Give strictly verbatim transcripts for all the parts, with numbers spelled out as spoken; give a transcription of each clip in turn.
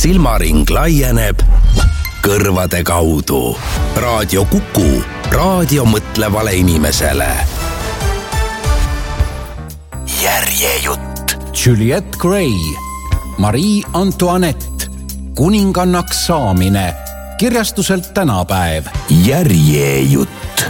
silmaring laieneb kõrvade kaudu. Raadio Kuku, raadio mõtlevale inimesele. Järjejutt. Juliette Gray, Marie Antoinette, kuningannaks saamine, kirjastuselt tänapäev. Järjejutt.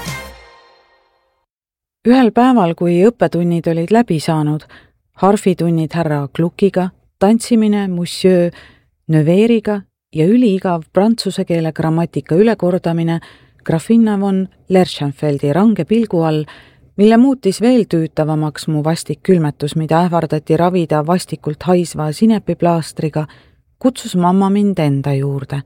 Ühel päeval, kui õppetunnid olid läbi saanud, harfitunnid härra Gluckiga, tantsimine Monsieur Neveriga ja üliigav prantsuse keele grammatika ülekordamine grafinna von Lerchenfeldi range pilgu all, mille muutis veel tüütavamaks mu vastik külmetus, mida ähvardati ravida vastikult haisva sinepiplaastriga, kutsus mamma mind enda juurde.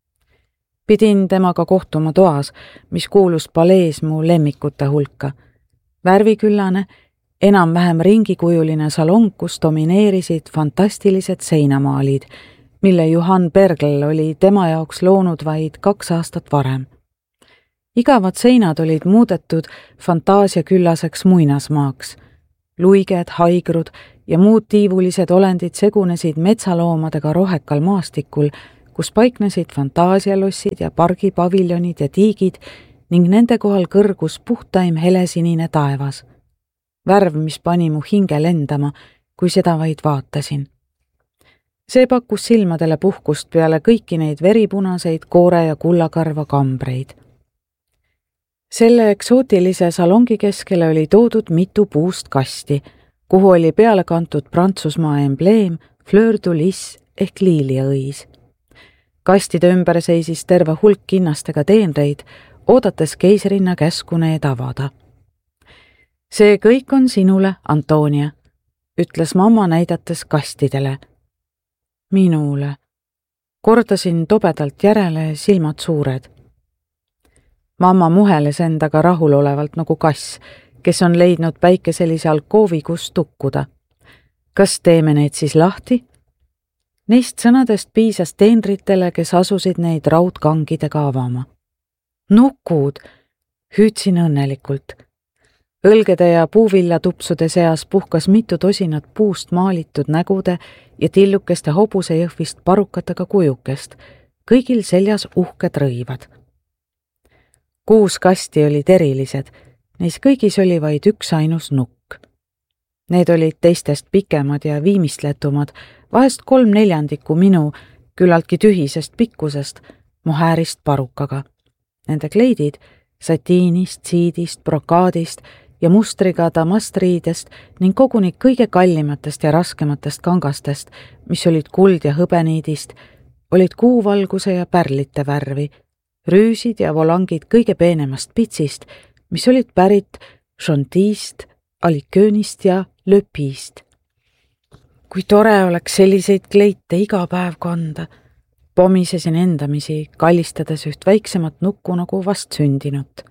Pidin temaga kohtuma toas, mis kuulus palees mu lemmikute hulka. Värviküllane, enam-vähem ringikujuline salong, kus domineerisid fantastilised seinamaalid, mille Johann Bergl oli tema jaoks loonud vaid kaks aastat varem. Igavad seinad olid muudetud fantaasiaküllaseks muinasmaaks. Luiged, haigrud ja muud tiivulised olendid segunesid metsaloomadega rohekal maastikul, kus paiknesid fantaasialossid ja pargipaviljonid ja tiigid ning nende kohal kõrgus puhtaim helesinine taevas. Värv, mis pani mu hinge lendama, kui seda vaid vaatasin. See pakkus silmadele puhkust peale kõiki neid veripunaseid koore- ja kullakarva kambreid. Selle eksootilise salongi keskele oli toodud mitu puust kasti, kuhu oli peale kantud Prantsusmaa embleem Fleur de Lis ehk liiliõis. Kastide ümber seisis terve hulk kinnastega teenreid, oodates keisrinna käsku need avada. See kõik on sinule, Antonia, ütles mamma näidates kastidele. Minule. Kordasin tobedalt järele, silmad suured. Mamma muheles endaga rahulolevalt nagu kass, kes on leidnud päikeselise alkoovi, kus tukkuda. Kas teeme neid siis lahti? Neist sõnadest piisas teenritele, kes asusid neid raudkangidega avama. Nukud, hüüdsin õnnelikult. Õlgede ja puuvillatupsude seas puhkas mitu tosinat puust maalitud nägude ja tillukeste hobusejõhvist parukatega kujukest, kõigil seljas uhked rõivad. Kuus kasti olid erilised, neis kõigis oli vaid üks ainus nukk. Need olid teistest pikemad ja viimistletumad, vahest kolm neljandikku minu, küllaltki tühisest pikkusest, mu häärist parukaga. Nende kleidid satiinist, siidist, brokaadist ja mustriga damastriidest ning koguni kõige kallimatest ja raskematest kangastest, mis olid kuld ja hõbeniidist, olid kuuvalguse ja pärlite värvi, rüüsid ja volangid kõige peenemast pitsist, mis olid pärit Chantist, Aliköönist ja Löpist. Kui tore oleks selliseid kleite iga päev kanda, pomisesin endamisi, kallistades üht väiksemat nukku nagu vast sündinut.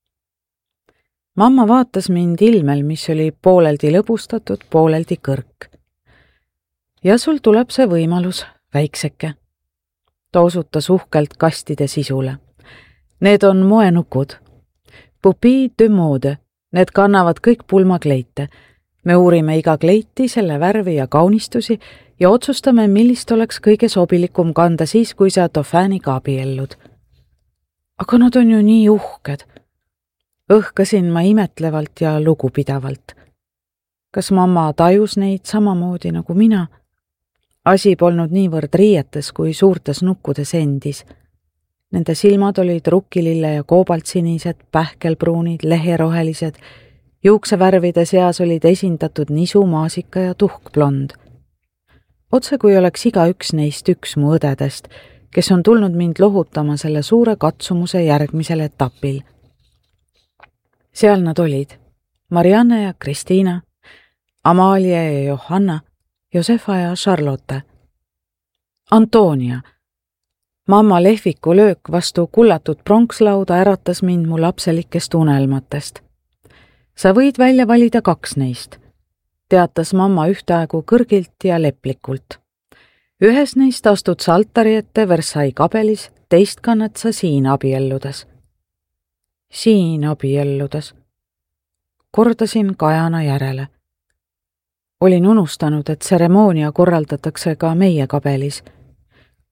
Mamma vaatas mind ilmel, mis oli pooleldi lõbustatud, pooleldi kõrk. Ja sul tuleb see võimalus, väikseke. Ta osutas uhkelt kastide sisule. Need on moenukud. Pupi de mode, need kannavad kõik pulmakleite. Me uurime iga kleiti, selle värvi ja kaunistusi ja otsustame, millist oleks kõige sobilikum kanda siis, kui sa Dauphiniga abiellud. Aga nad on ju nii uhked. Õhkasin ma imetlevalt ja lugupidavalt. Kas mamma tajus neid samamoodi nagu mina? Asi polnud niivõrd riietes kui suurtes nukkudes endis. Nende silmad olid rukkilille ja koobaltsinised, pähkelpruunid, leherohelised, juuksevärvide seas olid esindatud nisu, maasika ja tuhkblond. Otse kui oleks iga üks neist üks mu õdedest, kes on tulnud mind lohutama selle suure katsumuse järgmisel etapil. Seal nad olid, Marianne ja Kristiina, Amalia ja Johanna, Josefa ja Charlotte. Antonia. Mamma lehviku löök vastu kullatud pronkslauda äratas mind mu lapselikest unelmatest. Sa võid välja valida kaks neist, teatas mamma ühtaegu kõrgilt ja leplikult. Ühes neist astud sa altari ette Versailles kabelis, teist kannad sa siin abielludes. Siin abielludes. Kordasin kajana järele. Olin unustanud, et tseremoonia korraldatakse ka meie kabelis.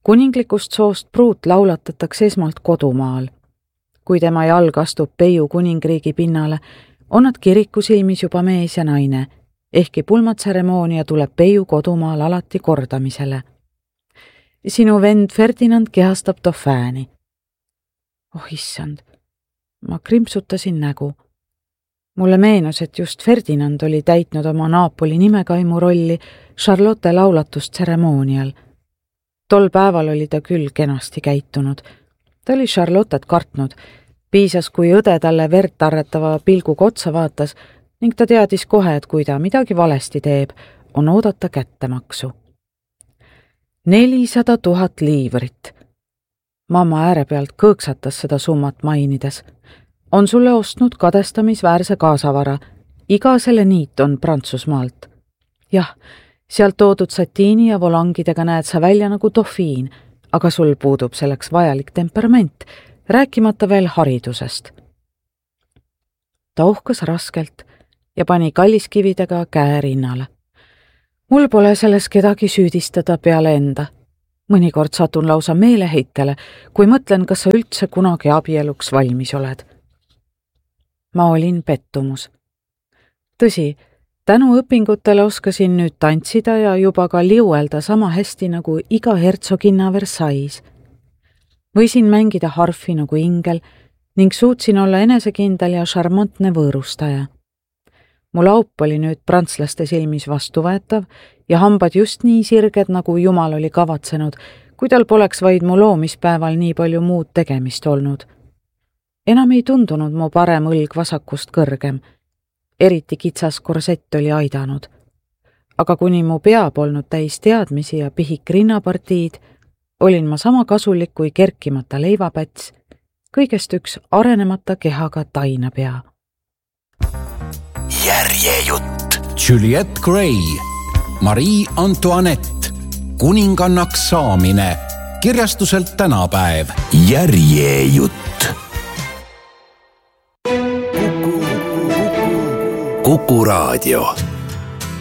kuninglikust soost pruut laulatatakse esmalt kodumaal. Kui tema jalg astub Peiu kuningriigi pinnale, on nad kiriku silmis juba mees ja naine, ehkki pulmatseremoonia tuleb Peiu kodumaal alati kordamisele. Sinu vend Ferdinand kehastab Dauphin'i. Oh issand, ma krimpsutasin nägu. Mulle meenus, et just Ferdinand oli täitnud oma Napoli nimekaimu rolli Charlotte laulatustseremoonial. Tol päeval oli ta küll kenasti käitunud. Ta oli Charlottet kartnud, piisas kui õde talle verd tarretava pilguga otsa vaatas ning ta teadis kohe, et kui ta midagi valesti teeb, on oodata kättemaksu. Nelisada tuhat liivrit. Mamma ääre pealt kõõksatas seda summat mainides. On sulle ostnud kadestamisväärse kaasavara. Iga selle niit on Prantsusmaalt. Jah, sealt toodud satiini ja volangidega näed sa välja nagu Dauphin, aga sul puudub selleks vajalik temperament, rääkimata veel haridusest. Ta uhkas raskelt ja pani kalliskividega käe rinnale. Mul pole selles kedagi süüdistada peale enda. Mõnikord satun lausa meeleheitele, kui mõtlen, kas sa üldse kunagi abieluks valmis oled. Ma olin pettumus. Tõsi, tänu õpingutele oskasin nüüd tantsida ja juba ka liuelda sama hästi nagu iga hertsoginna Versailles. Võisin mängida harfi nagu ingel ning suutsin olla enesekindel ja šarmantne võõrustaja. Mu laup oli nüüd prantslaste silmis vastuvõetav ja hambad just nii sirged, nagu Jumal oli kavatsenud, kui tal poleks vaid mu loomispäeval nii palju muud tegemist olnud. Enam ei tundunud mu parem õlg vasakust kõrgem. Eriti kitsas korsett oli aidanud. Aga kuni mu pea polnud täis teadmisi ja pihik rinnapartiid, olin ma sama kasulik kui kerkimata leivapäts, kõigest üks arenemata kehaga tainapea. Järjejutt. Juliette Gray, Marie Antoinette, kuningannaks saamine, kirjastuselt Tänapäev. Järjejutt. Kuku Raadio.